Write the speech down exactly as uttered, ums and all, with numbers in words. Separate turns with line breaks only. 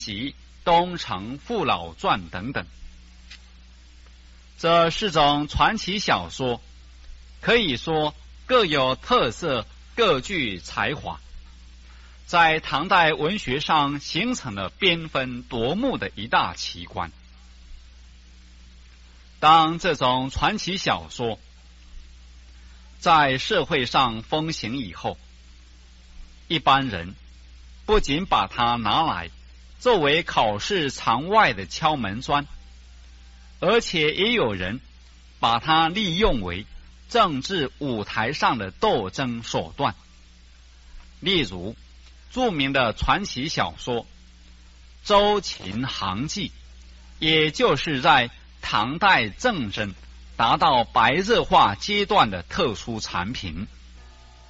及《东城父老传》等等。这四种传奇小说可以说各有特色，各具才华，在唐代文学上形成了缤纷夺目的一大奇观。当这种传奇小说在社会上风行以后，一般人不仅把它拿来作为考试场外的敲门砖，而且也有人把它利用为政治舞台上的斗争手段。例如著名的传奇小说《周秦行记》，也就是在唐代政争达到白热化阶段的特殊产品。